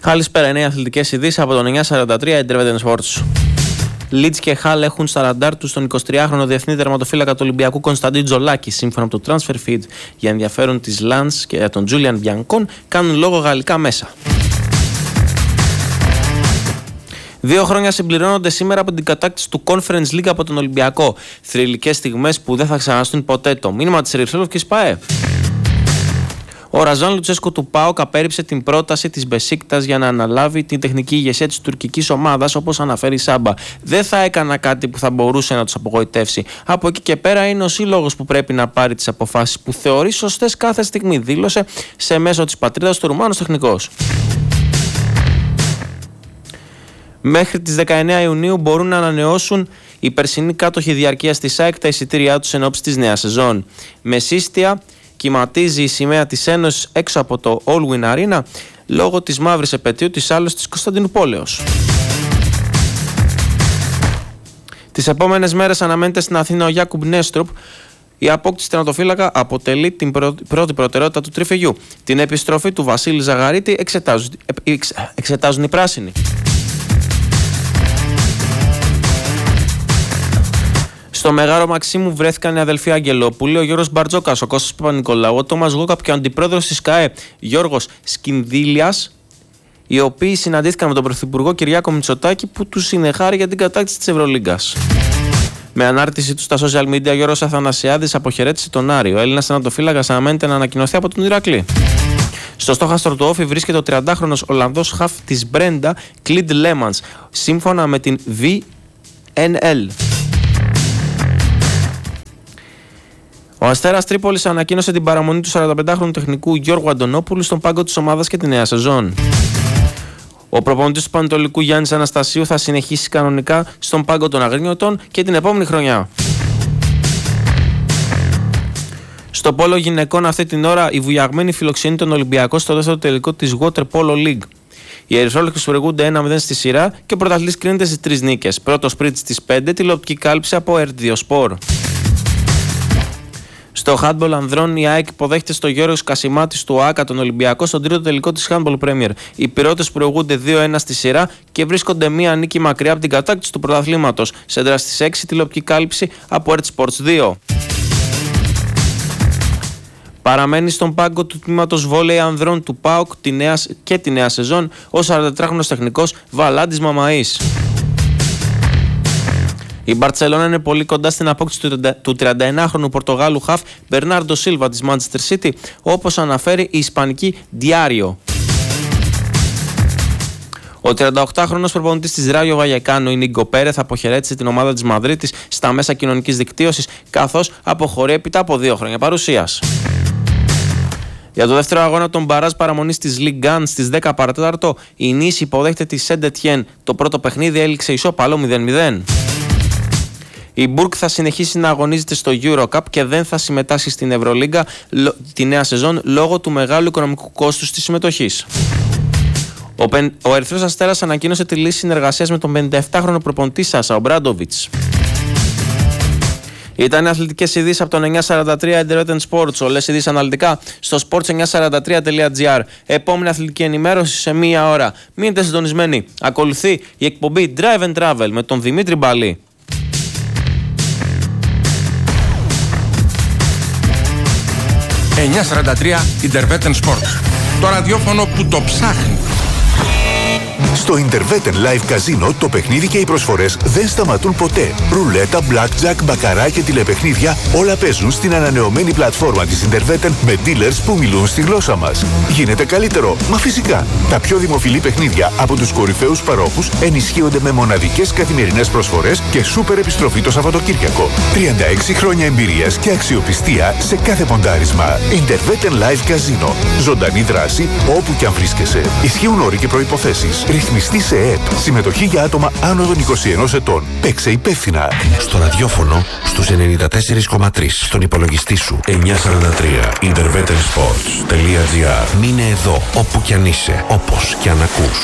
Καλησπέρα, νέες αθλητικές ειδήσεις από τον 943 Intervetin Sports. Leeds και Χάλ έχουν στα ραντάρ τους τον 23χρονο διεθνή τερματοφύλακα του Ολυμπιακού Κωνσταντίν Τζολάκη. Σύμφωνα με το Transfer Feed, για ενδιαφέρον της Lens και τον Julian Biancon κάνουν λόγο γαλλικά μέσα. 2 χρόνια συμπληρώνονται σήμερα από την κατάκτηση του Conference League από τον Ολυμπιακό. Θρυλικές στιγμές που δεν θα ξαναστούν ποτέ. Το μήνυμα της Ερυθρόλευκης ΠΑΕ. Ο Ραζάν Λουτσέσκο του ΠΑΟΚ απέρριψε την πρόταση της Μπεσίκτας για να αναλάβει την τεχνική ηγεσία της τουρκικής ομάδας, όπως αναφέρει η Σάμπα. Δεν θα έκανα κάτι που θα μπορούσε να τους απογοητεύσει. Από εκεί και πέρα είναι ο σύλλογος που πρέπει να πάρει τις αποφάσεις που θεωρεί σωστές κάθε στιγμή, δήλωσε σε μέσο της πατρίδας του Ρουμάνος τεχνικός. Μέχρι τις 19 Ιουνίου μπορούν να ανανεώσουν οι περσινοί κάτοχοι διαρκείας της ΑΕΚ τα εισιτήριά τους εν ώψη της νέας σεζόν. Με σύστια κυματίζει η σημαία της Ένωσης έξω από το All Win Arena λόγω της μαύρης επετείου της άλωσης της Κωνσταντινουπόλεως. Τις επόμενες μέρες αναμένεται στην Αθήνα ο Γιάκουμπ Νέστροπ. Η απόκτηση τερματοφύλακα αποτελεί την πρώτη προτεραιότητα του τριφυγιού. Την επιστροφή του Βασίλη Ζαγαρίτη εξετάζουν οι πράσινοι. Στο Μεγάρο Μαξίμου βρέθηκαν οι αδελφοί Αγγελόπουλοι, ο Γιώργος Μπαρτζόκας, ο Κώστας Παπα-Νικολάου, ο Τόμας Γόκαπ και ο αντιπρόεδρος της ΚΑΕ Γιώργος Σκινδύλιας, οι οποίοι συναντήθηκαν με τον Πρωθυπουργό Κυριάκο Μητσοτάκη που τους συνεχάρει για την κατάκτηση της Ευρωλίγκας. Με ανάρτηση του στα social media, ο Γιώργος Αθανασιάδης αποχαιρέτησε τον Άρη. Ο Έλληνας τερματοφύλακας αναμένεται να ανακοινωθεί από τον Ηρακλή. Στο στόχαστρο του Όφη βρίσκεται ο 30χρονος Ολλανδός χαφ της Μπρέντα, Κλιντ Λέμανς, σύμφωνα με την VNL. Ο Αστέρας Τρίπολης ανακοίνωσε την παραμονή του 45χρονου τεχνικού Γιώργου Αντωνόπουλου στον πάγκο της ομάδας και τη νέα σεζόν. Ο προπονητής του Πανετολικού Γιάννης Αναστασίου θα συνεχίσει κανονικά στον πάγκο των Αγρίνιωτων και την επόμενη χρονιά. Στο πόλο γυναικών αυτή την ώρα η βουλιαγμένη φιλοξενεί τον Ολυμπιακό στο δεύτερο τελικό της Water Polo League. Οι Ερυθρόλευκες προηγούνται 1-0 στη σειρά και ο πρωταθλητής κρίνεται στις 3 νίκες. Πρώτο σπριτ στις 5, τηλεοπτική κάλυψη από RTVSport. Στο handball ανδρών, η ΑΕΚ υποδέχεται στο Γιώργος Κασιμάτης του ΟΑΚΑ τον Ολυμπιακό στον τρίτο τελικό της Handball Premier. Οι Πυρώτες προηγούνται 2-1 στη σειρά και βρίσκονται μία νίκη μακριά από την κατάκτηση του πρωταθλήματος. Σέντρα στις 6, τηλεοπτική κάλυψη από RTSports 2. Παραμένει στον πάγκο του τμήματος βόλεϊ ανδρών του ΠΑΟΚ και τη νέα σεζόν ο 44χρονος τεχνικός Βαλάντης Μαμαής. Η Μπαρτσελόνα είναι πολύ κοντά στην απόκτηση του 31χρονου Πορτογάλου χαφ Μπερνάρντο Σίλβα της Manchester City, όπως αναφέρει η ισπανική Diario. Ο 38χρονος προπονητής της Ράγιο Βαγεκάνο, η Νίγκο Πέρεθ, αποχαιρέτησε την ομάδα της Μαδρίτης στα μέσα κοινωνικής δικτύωσης, καθώς αποχωρεί έπειτα από 2 χρόνια παρουσίας. Για το δεύτερο αγώνα των μπαράζ παραμονής της Ligue 1 στις 10 παρατέταρτο, η Νίση υποδέχεται τη Σεντετιέν. Το πρώτο παιχνίδι έληξε ισόπαλο 0-0. Η Μπουργκ θα συνεχίσει να αγωνίζεται στο Eurocup και δεν θα συμμετάσχει στην Ευρωλίγκα τη νέα σεζόν λόγω του μεγάλου οικονομικού κόστους της συμμετοχής. Ο Ερυθρός Αστέρας ανακοίνωσε τη λύση συνεργασίας με τον 57χρονο προπονητή Σάσα Ομπράντοβιτς. Ήταν οι αθλητικές ειδήσεις από τον 943 Intervetin Sports. Όλες ειδήσεις αναλυτικά στο sports943.gr. Επόμενη αθλητική ενημέρωση σε 1 ώρα. Μείνετε συντονισμένοι. Ακολουθεί η εκπομπή Drive and Travel με τον Δημήτρη Μπαλή. 943 Intervetin Sports. Το ραδιόφωνο που το ψάχνει. Στο Intervetin Live Casino το παιχνίδι και οι προσφορές δεν σταματούν ποτέ. Ρουλέτα, blackjack, μπακαρά και τηλεπαιχνίδια όλα παίζουν στην ανανεωμένη πλατφόρμα της Intervetin με dealers που μιλούν στη γλώσσα μας. Γίνεται καλύτερο, μα φυσικά. Τα πιο δημοφιλή παιχνίδια από τους κορυφαίους παρόχους ενισχύονται με μοναδικές καθημερινές προσφορές και σούπερ επιστροφή το Σαββατοκύριακο. 36 χρόνια εμπειρίας και αξιοπιστία σε κάθε ποντάρισμα. Intervetin Live Casino. Ζωντανή δράση όπου και αν βρίσκεσαι. Ισχύουν όροι και προϋποθέσεις. Ρυθμιστή σε ΕΕΠ. Συμμετοχή για άτομα άνω των 21 ετών. Παίξε υπεύθυνα. Στο ραδιόφωνο στους 94,3. Στον υπολογιστή σου 943. Intervetinsports.gr. Μείνε εδώ όπου κι αν είσαι, όπως κι αν ακούς.